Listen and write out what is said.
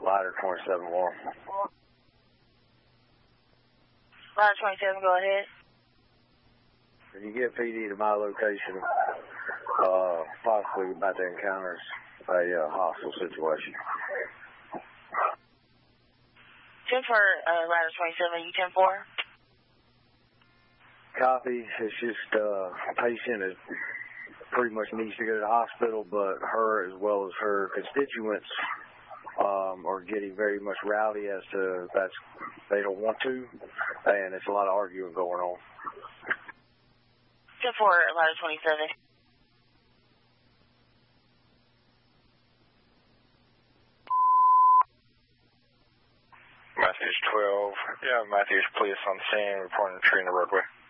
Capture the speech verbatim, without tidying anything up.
Ladder twenty-seven one. Ladder twenty-seven, go ahead. Can you get P D to my location, uh, possibly about to encounter a uh, hostile situation? ten for uh, Ladder twenty-seven, you ten four? Copy. It's just uh, a patient is pretty much needs to go to the hospital, but her as well as her constituents um, are getting very much rowdy as to that's they don't want to, and it's a lot of arguing going on. ten four, Ladder twenty-seven. Matthews twelve. Yeah, Matthews police on scene reporting tree in the roadway.